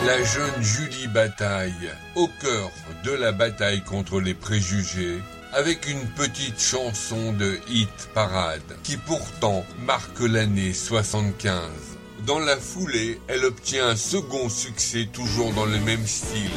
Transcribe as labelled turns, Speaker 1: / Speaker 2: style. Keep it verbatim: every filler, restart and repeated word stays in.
Speaker 1: La jeune Julie bataille au cœur de la bataille contre les préjugés avec une petite chanson de hit parade qui pourtant marque l'année soixante-quinze. Dans la foulée, elle obtient un second succès toujours dans le même style